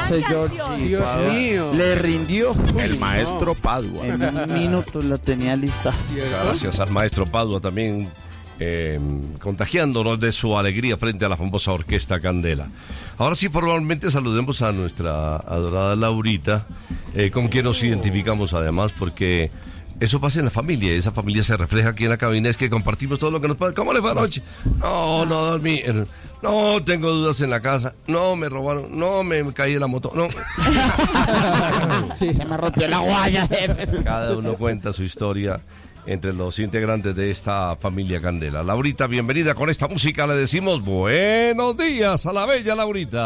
ese Georgie. Dios mío. Le rindió. El maestro Padua. En minutos la tenía lista. Gracias al maestro Padua también contagiándonos de su alegría frente a la famosa Orquesta Candela. Ahora sí, formalmente saludemos a nuestra adorada Laurita, con quien nos identificamos además, porque eso pasa en la familia, esa familia se refleja aquí en la cabina, es que compartimos todo lo que nos pasa. ¿Cómo le fue anoche? No dormí. No, tengo dudas en la casa. No, me robaron. No, me caí de la moto. No. Sí, se me rompió la guaya, jefe. Cada uno cuenta su historia entre los integrantes de esta familia Candela. Laurita, bienvenida con esta música. Le decimos buenos días a la bella Laurita.